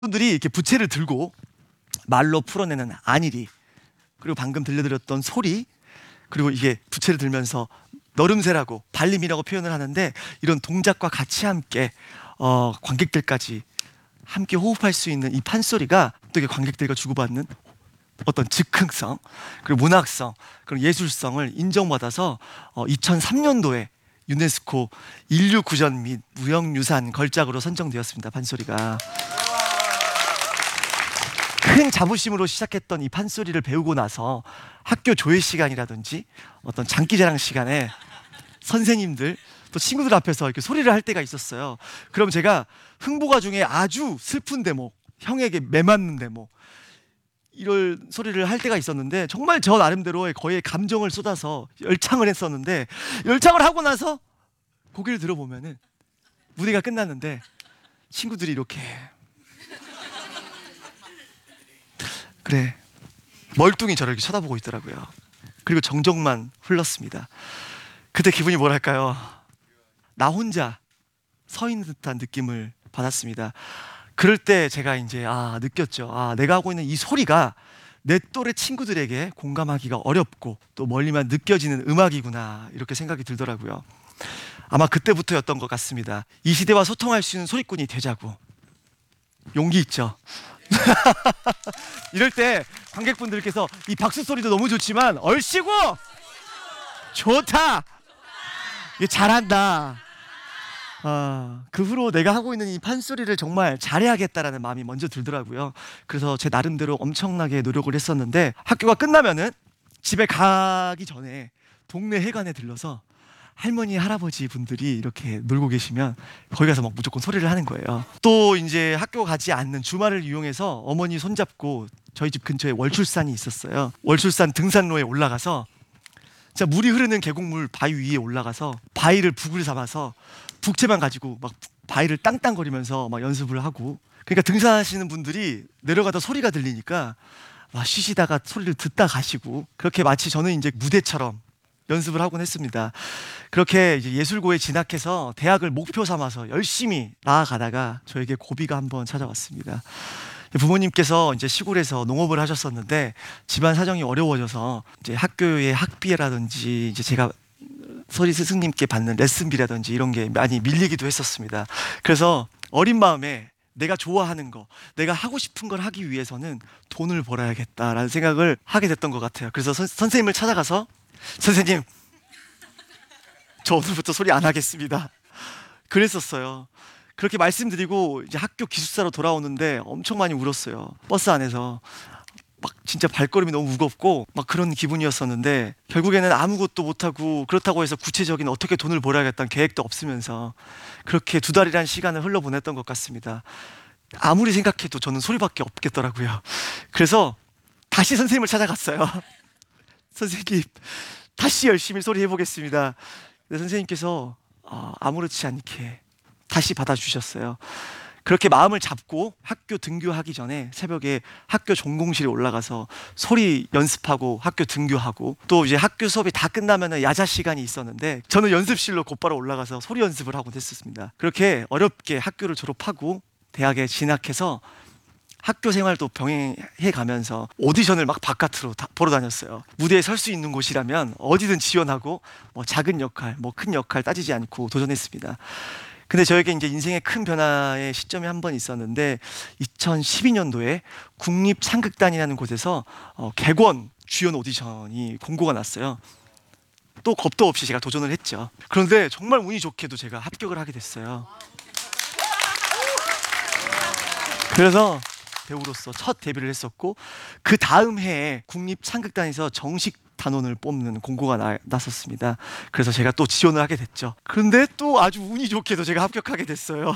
분들이 이렇게 부채를 들고 말로 풀어내는 안일이, 그리고 방금 들려드렸던 소리, 그리고 이게 부채를 들면서 너름새라고 발림이라고 표현을 하는데, 이런 동작과 같이 함께 관객들까지 함께 호흡할 수 있는 이 판소리가 또 이게 관객들과 주고받는 어떤 즉흥성, 그리고 문학성, 그리고 예술성을 인정받아서 2003년도에 유네스코 인류구전 및 무형유산 걸작으로 선정되었습니다. 판소리가. 큰 자부심으로 시작했던 이 판소리를 배우고 나서 학교 조회 시간이라든지 어떤 장기자랑 시간에 선생님들 또 친구들 앞에서 이렇게 소리를 할 때가 있었어요. 그럼 제가 흥부가 중에 아주 슬픈 대목, 형에게 매맞는 대목, 이런 소리를 할 때가 있었는데, 정말 저 나름대로의 거의 감정을 쏟아서 열창을 했었는데, 열창을 하고 나서 고개를 들어보면은 무대가 끝났는데 친구들이 이렇게 그래 멀뚱히 저를 이렇게 쳐다보고 있더라고요. 그리고 정적만 흘렀습니다. 그때 기분이 뭐랄까요? 나 혼자 서 있는 듯한 느낌을 받았습니다. 그럴 때 제가 이제 느꼈죠. 내가 하고 있는 이 소리가 내 또래 친구들에게 공감하기가 어렵고 또 멀리만 느껴지는 음악이구나, 이렇게 생각이 들더라고요. 아마 그때부터였던 것 같습니다. 이 시대와 소통할 수 있는 소리꾼이 되자고. 용기 있죠? 이럴 때 관객분들께서 이 박수 소리도 너무 좋지만 얼씨구 좋다, 잘한다. 그 후로 내가 하고 있는 이 판소리를 정말 잘해야겠다라는 마음이 먼저 들더라고요. 그래서 제 나름대로 엄청나게 노력을 했었는데, 학교가 끝나면은 집에 가기 전에 동네 회관에 들러서 할머니 할아버지 분들이 이렇게 놀고 계시면 거기 가서 막 무조건 소리를 하는 거예요. 또 이제 학교 가지 않는 주말을 이용해서 어머니 손잡고 저희 집 근처에 월출산이 있었어요. 월출산 등산로에 올라가서 진짜 물이 흐르는 계곡물 바위 위에 올라가서 바위를 북을 삼아서 북채만 가지고 막 바위를 땅땅거리면서 막 연습을 하고, 그러니까 등산하시는 분들이 내려가다 소리가 들리니까 막 쉬시다가 소리를 듣다 가시고, 그렇게 마치 저는 이제 무대처럼 연습을 하곤 했습니다. 그렇게 이제 예술고에 진학해서 대학을 목표 삼아서 열심히 나아가다가 저에게 고비가 한번 찾아왔습니다. 부모님께서 이제 시골에서 농업을 하셨었는데 집안 사정이 어려워져서 이제 학교의 학비라든지 이제 제가 소리 스승님께 받는 레슨비라든지 이런 게 많이 밀리기도 했었습니다. 그래서 어린 마음에 내가 좋아하는 거, 내가 하고 싶은 걸 하기 위해서는 돈을 벌어야겠다라는 생각을 하게 됐던 것 같아요. 그래서 선생님을 찾아가서, 선생님, 저 오늘부터 소리 안 하겠습니다, 그랬었어요. 그렇게 말씀드리고 이제 학교 기숙사로 돌아오는데 엄청 많이 울었어요. 버스 안에서 막 진짜 발걸음이 너무 무겁고 막 그런 기분이었었는데, 결국에는 아무것도 못하고, 그렇다고 해서 구체적인 어떻게 돈을 벌어야겠다는 계획도 없으면서 그렇게 2달이라는 시간을 흘려보냈던 것 같습니다. 아무리 생각해도 저는 소리밖에 없겠더라고요. 그래서 다시 선생님을 찾아갔어요. 선생님, 다시 열심히 소리 해보겠습니다. 선생님께서 아무렇지 않게 다시 받아주셨어요. 그렇게 마음을 잡고 학교 등교하기 전에 새벽에 학교 전공실에 올라가서 소리 연습하고 학교 등교하고, 또 이제 학교 수업이 다 끝나면 야자 시간이 있었는데 저는 연습실로 곧바로 올라가서 소리 연습을 하고 했었습니다. 그렇게 어렵게 학교를 졸업하고 대학에 진학해서 학교 생활도 병행해 가면서 오디션을 막 바깥으로 보러 다녔어요. 무대에 설 수 있는 곳이라면 어디든 지원하고, 뭐 작은 역할, 뭐 큰 역할 따지지 않고 도전했습니다. 근데 저에게 이제 인생의 큰 변화의 시점이 한 번 있었는데, 2012년도에 국립창극단이라는 곳에서 객원 주연 오디션이 공고가 났어요. 또 겁도 없이 제가 도전을 했죠. 그런데 정말 운이 좋게도 제가 합격을 하게 됐어요. 그래서 배우로서 첫 데뷔를 했었고, 그 다음 해에 국립창극단에서 정식 단원을 뽑는 공고가 났었습니다. 그래서 제가 또 지원을 하게 됐죠. 그런데 또 아주 운이 좋게도 제가 합격하게 됐어요.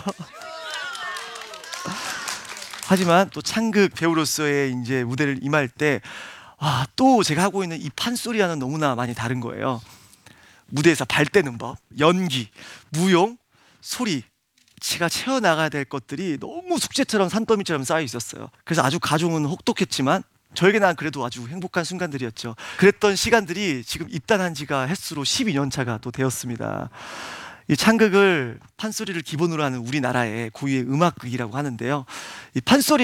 하지만 또 창극 배우로서의 이제 무대를 임할 때 또 제가 하고 있는 이 판소리와는 너무나 많이 다른 거예요. 무대에서 발대는 법, 연기, 무용, 소리, 제가 채워나가야 될 것들이 너무 숙제처럼 산더미처럼 쌓여 있었어요. 그래서 아주 가중은 혹독했지만 저에게는 그래도 아주 행복한 순간들이었죠. 그랬던 시간들이 지금 입단한 지가 햇수로 12년 차가 또 되었습니다. 이 찬극을 판소리를 기본으로 하는 우리나라의 고유의 음악극이라고 하는데요. 이 판소리